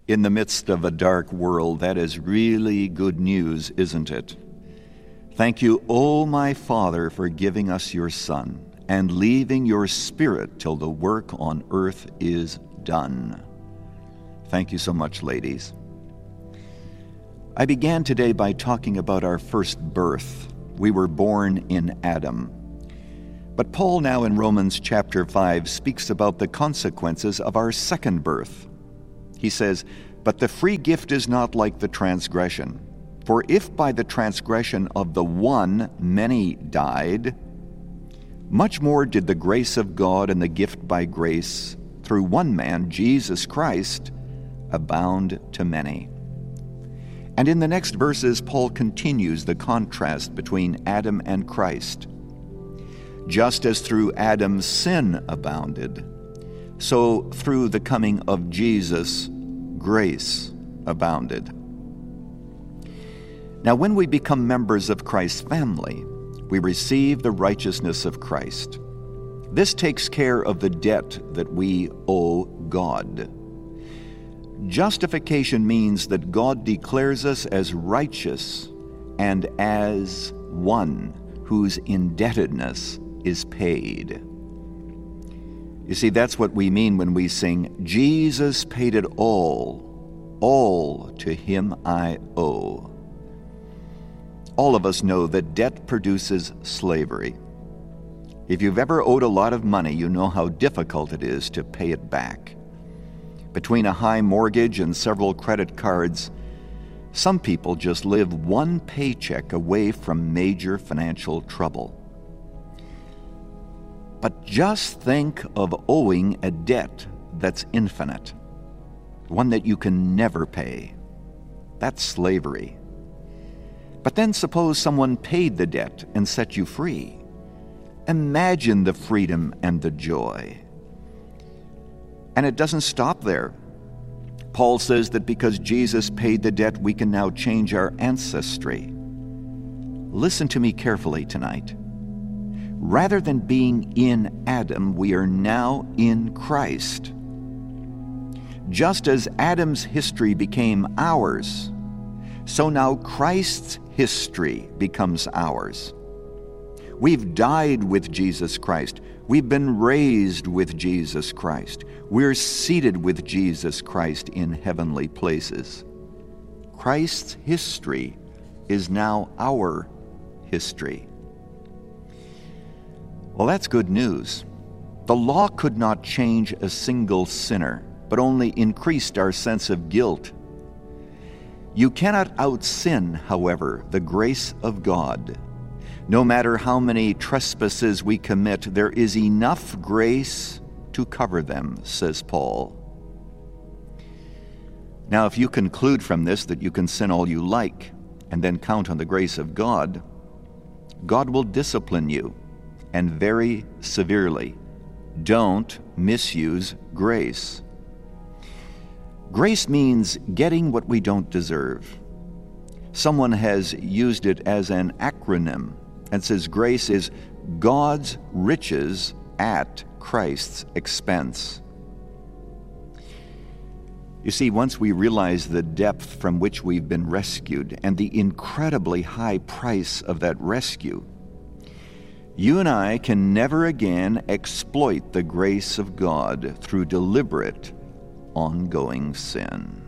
In the midst of a dark world, that is really good news, isn't it? Thank you, O my Father, for giving us your Son and leaving your Spirit till the work on earth is done. Thank you so much, ladies. I began today by talking about our first birth. We were born in Adam. But Paul now in Romans chapter 5 speaks about the consequences of our second birth. He says, "But the free gift is not like the transgression. For if by the transgression of the one many died, much more did the grace of God and the gift by grace through one man, Jesus Christ, abound to many." And in the next verses, Paul continues the contrast between Adam and Christ. Just as through Adam sin abounded, so through the coming of Jesus, grace abounded. Now, when we become members of Christ's family, we receive the righteousness of Christ. This takes care of the debt that we owe God. Justification means that God declares us as righteous and as one whose indebtedness is paid. You see, that's what we mean when we sing, "Jesus paid it all to him I owe." All of us know that debt produces slavery. If you've ever owed a lot of money, you know how difficult it is to pay it back. Between a high mortgage and several credit cards, some people just live one paycheck away from major financial trouble. But just think of owing a debt that's infinite, one that you can never pay. That's slavery. But then suppose someone paid the debt and set you free. Imagine the freedom and the joy. And it doesn't stop there. Paul says that because Jesus paid the debt, we can now change our ancestry. Listen to me carefully tonight. Rather than being in Adam, we are now in Christ. Just as Adam's history became ours, so now Christ's history becomes ours. We've died with Jesus Christ. We've been raised with Jesus Christ. We're seated with Jesus Christ in heavenly places. Christ's history is now our history. Well, that's good news. The law could not change a single sinner, but only increased our sense of guilt. You cannot out-sin, however, the grace of God. No matter how many trespasses we commit, there is enough grace to cover them, says Paul. Now, if you conclude from this that you can sin all you like and then count on the grace of God, God will discipline you, and very severely. Don't misuse grace. Grace means getting what we don't deserve. Someone has used it as an acronym and says grace is God's riches at Christ's expense. You see, once we realize the depth from which we've been rescued and the incredibly high price of that rescue, you and I can never again exploit the grace of God through deliberate, ongoing sin.